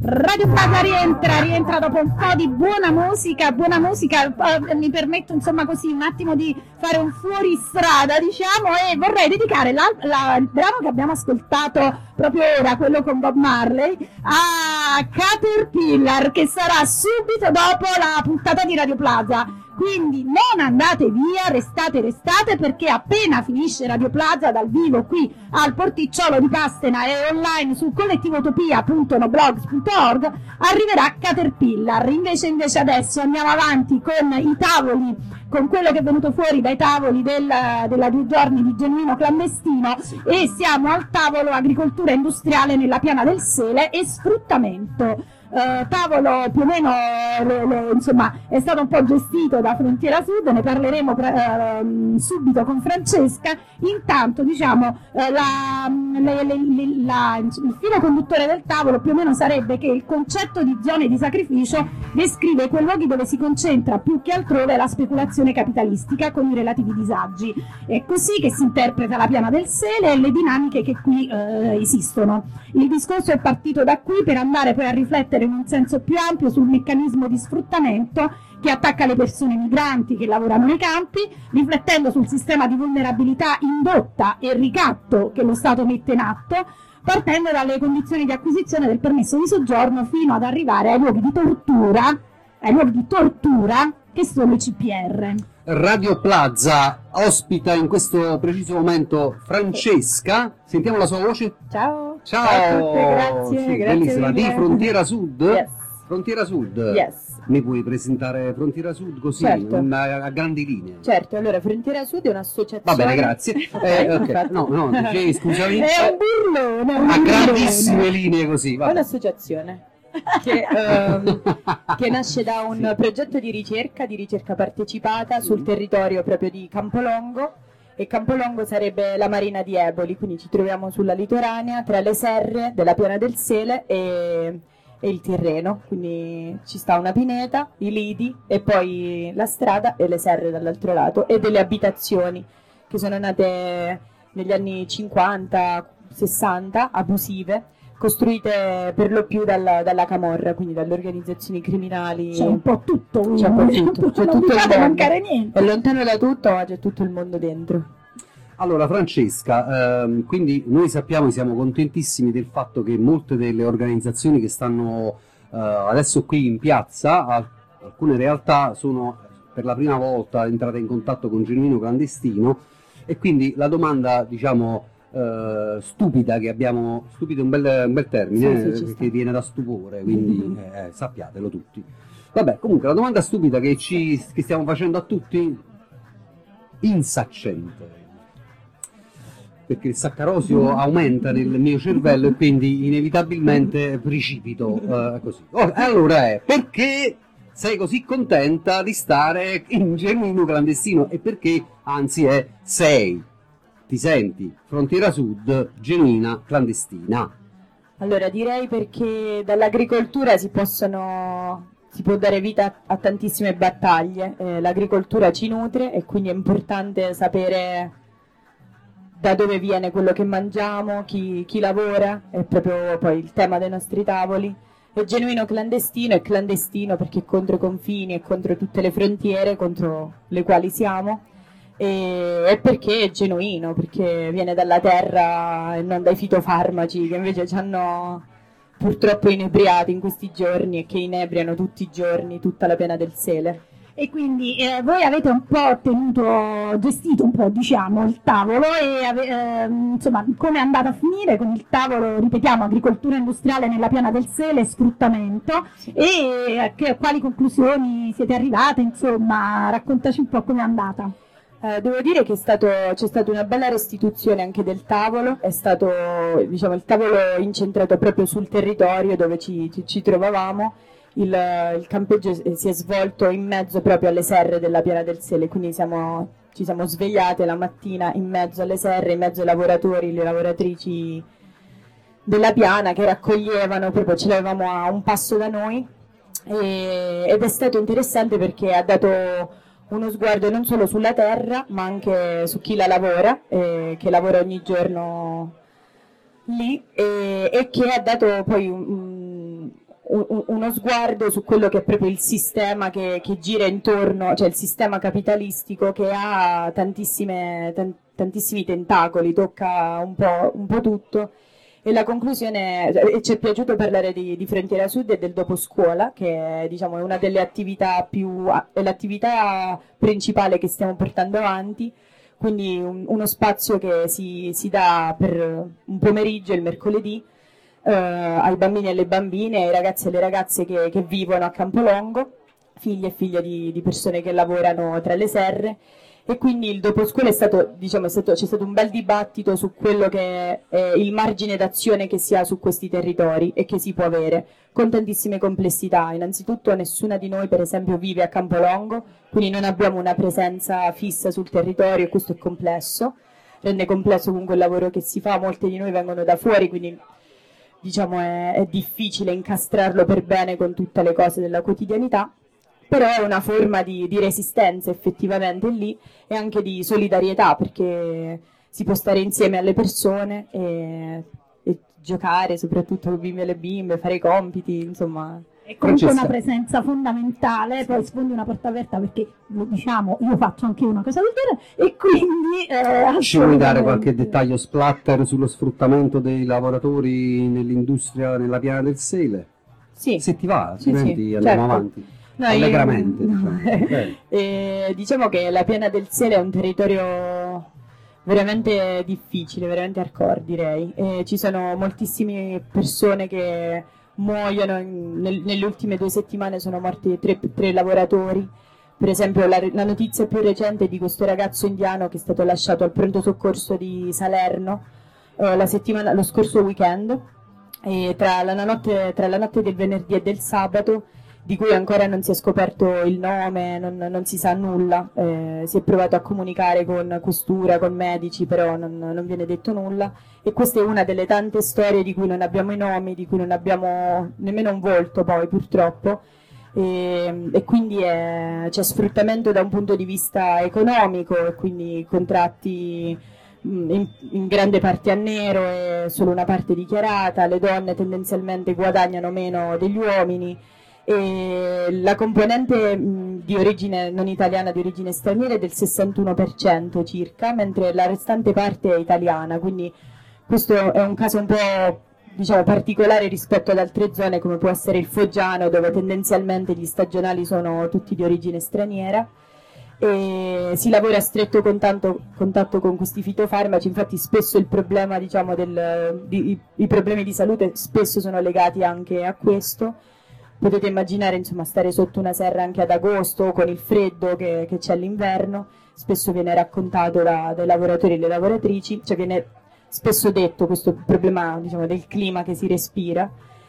Radio Plaza rientra dopo un po' di buona musica, mi permetto insomma così un attimo di fare un fuoristrada, diciamo, e vorrei dedicare il brano che abbiamo ascoltato proprio ora, quello con Bob Marley, a Caterpillar, che sarà subito dopo la puntata di Radio Plaza. Quindi non andate via, restate perché appena finisce Radio Plaza dal vivo qui al Porticciolo di Pastena e online sul collettivotopia.noblogs.org arriverà Caterpillar. Invece adesso andiamo avanti con i tavoli, con quello che è venuto fuori dai tavoli della 2 giorni di Genuino Clandestino, sì. E siamo al tavolo agricoltura industriale nella Piana del Sele e sfruttamento. Tavolo più o meno insomma è stato un po' gestito da Frontiera Sud, ne parleremo subito con Francesca. Intanto diciamo il filo conduttore del tavolo più o meno sarebbe che il concetto di zone di sacrificio descrive quei luoghi dove si concentra più che altrove la speculazione capitalistica con i relativi disagi. È così che si interpreta la Piana del Sele e le dinamiche che qui esistono. Il discorso è partito da qui per andare poi a riflettere in un senso più ampio sul meccanismo di sfruttamento che attacca le persone migranti che lavorano nei campi, riflettendo sul sistema di vulnerabilità indotta e ricatto che lo Stato mette in atto, partendo dalle condizioni di acquisizione del permesso di soggiorno fino ad arrivare ai luoghi di tortura che sono i CPR. Radio Plaza ospita in questo preciso momento Francesca. Sentiamo la sua voce. Ciao. Ciao a tutte, grazie. Sì, grazie bellissima. Di Frontiera Sud? Yes. Frontiera Sud? Yes. Mi puoi presentare Frontiera Sud così, certo. a grandi linee? Certo, allora Frontiera Sud è un'associazione... Va bene, grazie. Okay. No, dicevi, scusami. È un burlone. A grandissime linee così. È un'associazione che nasce da un progetto di ricerca partecipata sul territorio proprio di Campolongo, e Campolongo sarebbe la marina di Eboli, quindi ci troviamo sulla litoranea tra le serre della Piana del Sele e il Tirreno, quindi ci sta una pineta, i lidi e poi la strada e le serre dall'altro lato, e delle abitazioni che sono nate negli anni 50-60, abusive, costruite per lo più dalla Camorra, quindi dalle organizzazioni criminali. C'è un po' tutto, c'è tutto il mondo. Mancare niente. È lontano da tutto, ma c'è tutto il mondo dentro. Allora Francesca, quindi noi sappiamo, siamo contentissimi del fatto che molte delle organizzazioni che stanno adesso qui in piazza, alcune realtà sono per la prima volta entrate in contatto con Genuino Clandestino, e quindi la domanda, diciamo, stupida che abbiamo, stupido è un bel termine, sì, perché viene da stupore, quindi sappiatelo tutti. Vabbè, comunque la domanda stupida che stiamo facendo a tutti, insaccente, perché il saccarosio aumenta nel mio cervello e quindi inevitabilmente precipito così. Allora perché sei così contenta di stare in Genuino Clandestino, e perché, anzi ti senti Frontiera Sud genuina clandestina? Allora direi perché dall'agricoltura si può dare vita a tantissime battaglie, l'agricoltura ci nutre e quindi è importante sapere da dove viene quello che mangiamo, chi lavora, è proprio poi il tema dei nostri tavoli. È genuino clandestino, è clandestino perché è contro i confini e contro tutte le frontiere contro le quali siamo, e perché è genuino, perché viene dalla terra e non dai fitofarmaci che invece ci hanno purtroppo inebriati in questi giorni e che inebriano tutti i giorni tutta la Piana del Sele. E quindi voi avete un po' gestito un po', diciamo, il tavolo e insomma, come è andato a finire con il tavolo, ripetiamo, agricoltura industriale nella Piana del Sele, sfruttamento, sì. E a quali conclusioni siete arrivate, insomma, raccontaci un po' come è andata. Devo dire che c'è stata una bella restituzione anche del tavolo, è stato, diciamo, il tavolo incentrato proprio sul territorio dove ci trovavamo. Il campeggio si è svolto in mezzo proprio alle serre della Piana del Sele, quindi ci siamo svegliate la mattina in mezzo alle serre, in mezzo ai lavoratori, le lavoratrici della Piana che raccoglievano, proprio ce l'avevamo a un passo da noi, ed è stato interessante perché ha dato uno sguardo non solo sulla terra ma anche su chi la lavora, che lavora ogni giorno lì, e che ha dato poi uno sguardo su quello che è proprio il sistema che gira intorno, cioè il sistema capitalistico che ha tantissimi tentacoli, tocca un po' tutto. E la conclusione, e ci è piaciuto parlare di Frontiera Sud e del dopo scuola, che diciamo, è una delle attività è l'attività principale che stiamo portando avanti, quindi uno spazio che si dà per un pomeriggio, il mercoledì, ai bambini e alle bambine, ai ragazzi e alle ragazze che vivono a Campolongo, figli e figlie di persone che lavorano tra le serre. E quindi il dopo scuola c'è stato un bel dibattito su quello che è il margine d'azione che si ha su questi territori e che si può avere, con tantissime complessità. Innanzitutto nessuna di noi per esempio vive a Campolongo, quindi non abbiamo una presenza fissa sul territorio e questo è complesso, rende complesso comunque il lavoro che si fa, molte di noi vengono da fuori, quindi diciamo è difficile incastrarlo per bene con tutte le cose della quotidianità. Però è una forma di resistenza effettivamente lì e anche di solidarietà, perché si può stare insieme alle persone e giocare, soprattutto con i bimbi e le bimbe, fare i compiti, insomma. È comunque una presenza fondamentale, poi sfondi una porta aperta perché, diciamo, io faccio anche una cosa del genere e quindi... Ci vuoi dare qualche dettaglio splatter sullo sfruttamento dei lavoratori nell'industria, nella piana del Sele? Sì. Se ti va, altrimenti andiamo certo. Avanti. No, allegramente. Diciamo che la piana del Sele è un territorio veramente difficile, veramente hardcore direi. Ci sono moltissime persone che muoiono, nelle ultime 2 settimane sono morti 3 lavoratori. Per esempio la notizia più recente è di questo ragazzo indiano che è stato lasciato al pronto soccorso di Salerno lo scorso weekend, e tra la notte del venerdì e del sabato, di cui ancora non si è scoperto il nome, non si sa nulla, si è provato a comunicare con questura, con medici, però non viene detto nulla, e questa è una delle tante storie di cui non abbiamo i nomi, di cui non abbiamo nemmeno un volto poi purtroppo, e quindi c'è sfruttamento da un punto di vista economico e quindi contratti in grande parte a nero e solo una parte dichiarata, le donne tendenzialmente guadagnano meno degli uomini. E la componente di origine non italiana, di origine straniera è del 61% circa, mentre la restante parte è italiana, quindi questo è un caso un po' diciamo particolare rispetto ad altre zone come può essere il Foggiano, dove tendenzialmente gli stagionali sono tutti di origine straniera, e si lavora a stretto contatto con questi fitofarmaci. Infatti spesso il problema, diciamo, i problemi di salute spesso sono legati anche a questo. Potete immaginare, insomma, stare sotto una serra anche ad agosto con il freddo che c'è all'inverno, spesso viene raccontato dai lavoratori e le lavoratrici, cioè viene spesso detto questo problema, diciamo, del clima che si respira.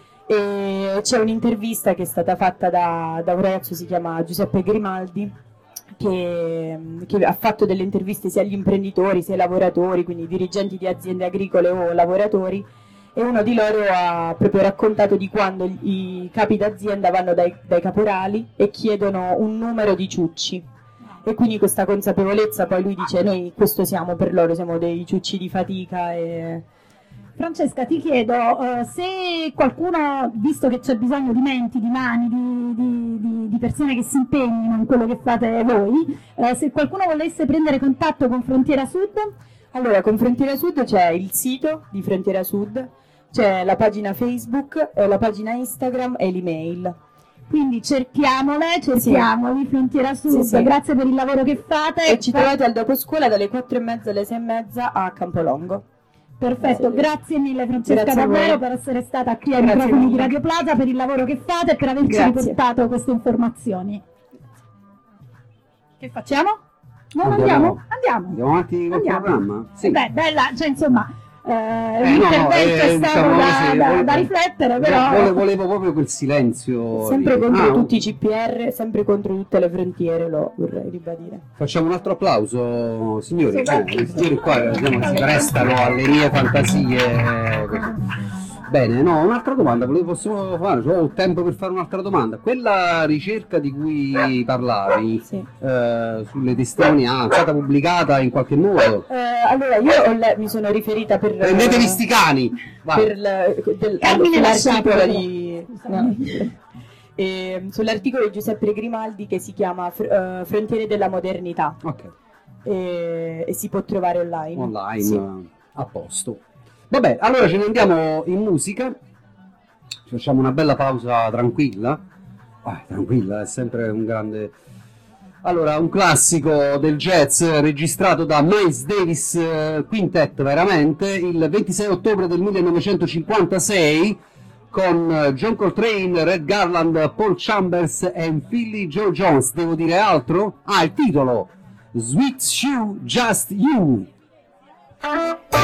E c'è un'intervista che è stata fatta da un ragazzo, si chiama Giuseppe Grimaldi, che ha fatto delle interviste sia agli imprenditori sia ai lavoratori, quindi dirigenti di aziende agricole o lavoratori, e uno di loro ha proprio raccontato di quando i capi d'azienda vanno dai caporali e chiedono un numero di ciucci, e quindi questa consapevolezza, poi lui dice, noi questo siamo per loro, siamo dei ciucci di fatica. Francesca, ti chiedo se qualcuno, visto che c'è bisogno di menti, di mani, di persone che si impegnino in quello che fate voi, se qualcuno volesse prendere contatto con Frontiera Sud. Allora, con Frontiera Sud c'è il sito di Frontiera Sud, c'è la pagina Facebook, la pagina Instagram e l'email. Quindi cerchiamoli, Frontiera Sud, sì. Grazie per il lavoro che fate. E ci trovate al dopo scuola dalle 4:30 alle 6:30 a Campolongo. Perfetto, grazie mille Francesca davvero per essere stata qui ai microfoni di Radio Plaza, per il lavoro che fate e per averci riportato queste informazioni. Che facciamo? Andiamo avanti col programma? Sì. Beh, bella, cioè insomma, l'intervento è stato da riflettere, però... Volevo proprio quel silenzio. Sempre contro tutti i CPR, sempre contro tutte le frontiere, lo vorrei ribadire. Facciamo un altro applauso, signori. I signori qua diciamo, si prestano alle mie fantasie. Bene, no, un'altra domanda, possiamo fare, ho tempo per fare un'altra domanda. Quella ricerca di cui parlavi, sì. Sulle testimonianze, è stata pubblicata in qualche modo? Allora, io mi sono riferita per... Prendete sti cani! Per l'articolo Sì, no. Sull'articolo di Giuseppe Grimaldi che si chiama Frontiere della modernità. Ok. E si può trovare online. Online, sì. A posto. Vabbè, allora ce ne andiamo in musica. Ci facciamo una bella pausa tranquilla. Tranquilla, è sempre un grande... Allora, un classico del jazz registrato da Miles Davis Quintet, veramente, il 26 ottobre del 1956, con John Coltrane, Red Garland, Paul Chambers e Philly Joe Jones. Devo dire altro? Il titolo, Sweet Shoe Just You.